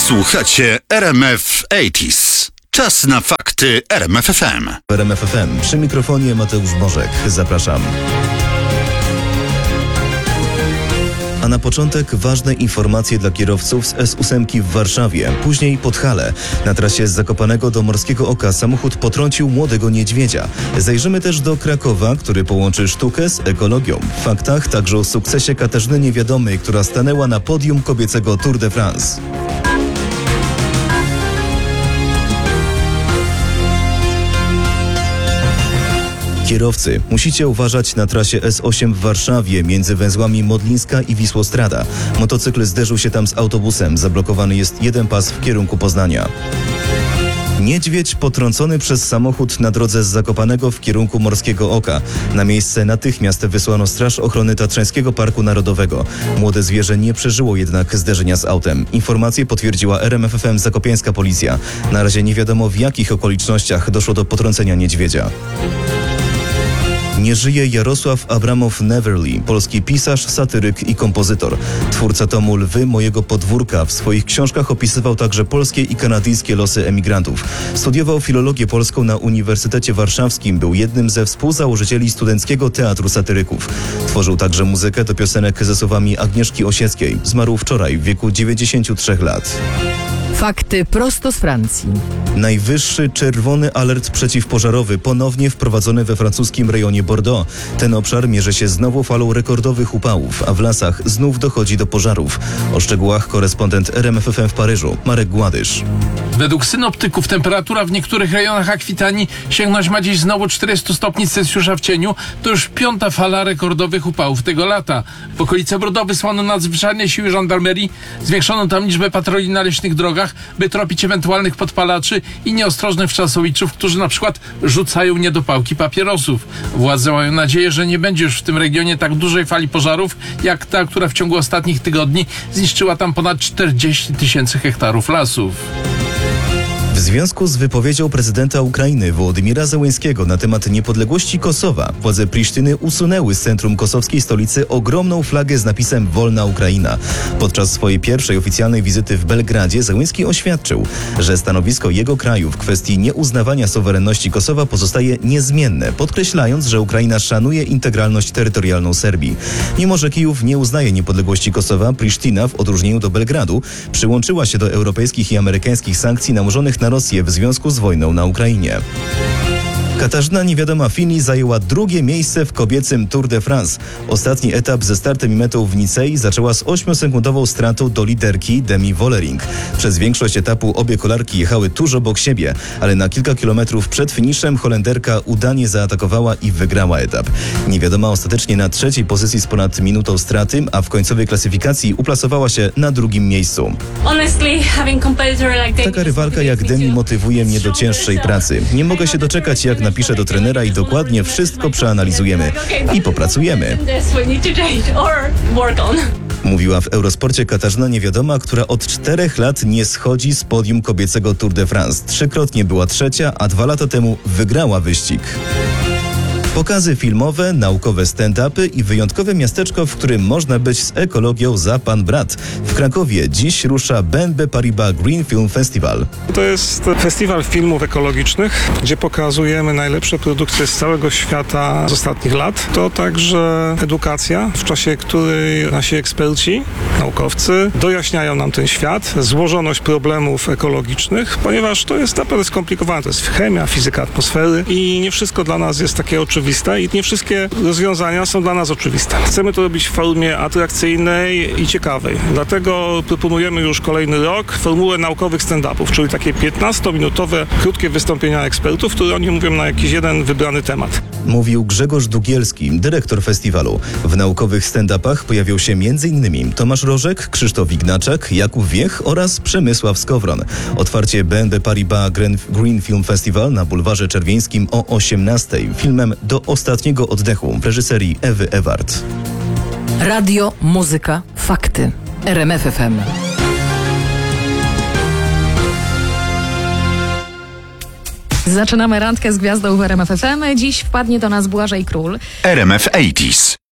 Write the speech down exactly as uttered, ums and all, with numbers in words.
Słuchacie R M F osiemdziesiąt. Czas na fakty R M F F M. R M F F M. Przy mikrofonie Mateusz Bożek. Zapraszam. A na początek ważne informacje dla kierowców z S osiem w Warszawie. Później Podhale. Na trasie z Zakopanego do Morskiego Oka samochód potrącił młodego niedźwiedzia. Zajrzymy też do Krakowa, który połączy sztukę z ekologią. W faktach także o sukcesie Katarzyny Niewiadomej, która stanęła na podium kobiecego Tour de France. Kierowcy, musicie uważać na trasie S osiem w Warszawie między węzłami Modlińska i Wisłostrada. Motocykl zderzył się tam z autobusem. Zablokowany jest jeden pas w kierunku Poznania. Niedźwiedź potrącony przez samochód na drodze z Zakopanego w kierunku Morskiego Oka. Na miejsce natychmiast wysłano Straż Ochrony Tatrzańskiego Parku Narodowego. Młode zwierzę nie przeżyło jednak zderzenia z autem. Informację potwierdziła R M F F M zakopiańska policja. Na razie nie wiadomo, w jakich okolicznościach doszło do potrącenia niedźwiedzia. Nie żyje Jarosław Abramow-Neverly, polski pisarz, satyryk i kompozytor. Twórca tomu Lwy mojego podwórka w swoich książkach opisywał także polskie i kanadyjskie losy emigrantów. Studiował filologię polską na Uniwersytecie Warszawskim, był jednym ze współzałożycieli Studenckiego Teatru Satyryków. Tworzył także muzykę do piosenek ze słowami Agnieszki Osieckiej. Zmarł wczoraj w wieku dziewięćdziesięciu trzech lat. Fakty prosto z Francji. Najwyższy czerwony alert przeciwpożarowy ponownie wprowadzony we francuskim rejonie Bordeaux. Ten obszar mierzy się z nową falą rekordowych upałów, a w lasach znów dochodzi do pożarów. O szczegółach korespondent R M F F M w Paryżu, Marek Gładysz. Według synoptyków temperatura w niektórych rejonach Akwitanii sięgnąć ma dziś znowu czterdzieści stopni Celsjusza w cieniu. To już piąta fala rekordowych upałów tego lata. W okolice Bordeaux wysłano nadzwyczajne siły żandarmerii. Zwiększono tam liczbę patroli na leśnych drogach, by tropić ewentualnych podpalaczy i nieostrożnych wczasowiczów, którzy na przykład rzucają niedopałki papierosów. Władze mają nadzieję, że nie będzie już w tym regionie tak dużej fali pożarów, jak ta, która w ciągu ostatnich tygodni zniszczyła tam ponad czterdzieści tysięcy hektarów lasów. W związku z wypowiedzią prezydenta Ukrainy Wołodymira Zełenskiego na temat niepodległości Kosowa, władze Prisztyny usunęły z centrum kosowskiej stolicy ogromną flagę z napisem Wolna Ukraina. Podczas swojej pierwszej oficjalnej wizyty w Belgradzie Zełenski oświadczył, że stanowisko jego kraju w kwestii nieuznawania suwerenności Kosowa pozostaje niezmienne, podkreślając, że Ukraina szanuje integralność terytorialną Serbii. Mimo że Kijów nie uznaje niepodległości Kosowa, Prisztyna w odróżnieniu do Belgradu przyłączyła się do europejskich i amerykańskich sankcji nałożonych na Rosję w związku z wojną na Ukrainie. Katarzyna Niewiadoma Fini zajęła drugie miejsce w kobiecym Tour de France. Ostatni etap ze startem i metą w Nicei zaczęła z ośmiosekundową stratą do liderki Demi Vollering. Przez większość etapu obie kolarki jechały tuż obok siebie, ale na kilka kilometrów przed finiszem Holenderka udanie zaatakowała i wygrała etap. Niewiadoma ostatecznie na trzeciej pozycji z ponad minutą straty, a w końcowej klasyfikacji uplasowała się na drugim miejscu. Taka rywalka jak Demi motywuje mnie do cięższej pracy. Nie mogę się doczekać, jak napiszę do trenera i dokładnie wszystko przeanalizujemy i popracujemy. Mówiła w Eurosporcie Katarzyna Niewiadoma, która od czterech lat nie schodzi z podium kobiecego Tour de France. Trzykrotnie była trzecia, a dwa lata temu wygrała wyścig. Pokazy filmowe, naukowe stand-upy i wyjątkowe miasteczko, w którym można być z ekologią za pan brat. W Krakowie dziś rusza B N P Paribas Green Film Festival. To jest festiwal filmów ekologicznych, gdzie pokazujemy najlepsze produkcje z całego świata z ostatnich lat. To także edukacja, w czasie której nasi eksperci, naukowcy dojaśniają nam ten świat, złożoność problemów ekologicznych, ponieważ to jest naprawdę skomplikowane. To jest chemia, fizyka atmosfery i nie wszystko dla nas jest takie oczywiste. I nie wszystkie rozwiązania są dla nas oczywiste. Chcemy to robić w formie atrakcyjnej i ciekawej. Dlatego proponujemy już kolejny rok formułę naukowych stand-upów, czyli takie piętnastominutowe, krótkie wystąpienia ekspertów, które oni mówią na jakiś jeden wybrany temat. Mówił Grzegorz Dugielski, dyrektor festiwalu. W naukowych stand-upach pojawią się m.in. Tomasz Rożek, Krzysztof Ignaczak, Jakub Wiech oraz Przemysław Skowron. Otwarcie B N P Paribas Green Film Festival na Bulwarze Czerwieńskim o osiemnastej. Filmem Do ostatniego oddechu w reżyserii Ewy Ewart. Radio, muzyka, fakty. R M F F M. Zaczynamy randkę z gwiazdą w R M F F M. Dziś wpadnie do nas Błażej Król. R M F osiemdziesiąt.